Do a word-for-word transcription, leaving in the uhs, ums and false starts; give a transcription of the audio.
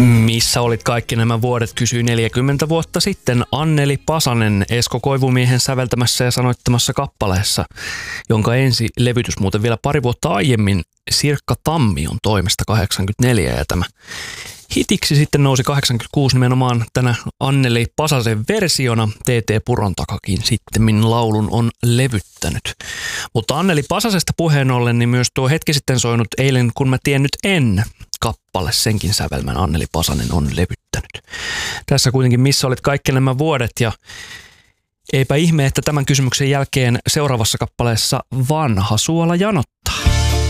Missä olit kaikki nämä vuodet, kysyi neljäkymmentä vuotta sitten Anneli Pasanen Esko Koivumiehen säveltämässä ja sanoittamassa kappaleessa, jonka ensi levytys muuten vielä pari vuotta aiemmin Sirkka Tammion toimesta kahdeksankymmentäneljä, ja tämä hitiksi sitten nousi kahdeksankymmentäkuusi nimenomaan tänä Anneli Pasasen versiona. T T Purontakakin sitten laulun on levyttänyt. Mutta Anneli Pasasesta puheen ollen, niin myös tuo hetki sitten soinut Eilen kun mä tien nyt en kappale, senkin sävelmän Anneli Pasanen on levyttänyt. Tässä kuitenkin missä olit kaikki nämä vuodet, ja eipä ihme, että tämän kysymyksen jälkeen seuraavassa kappaleessa vanha suola janottaa.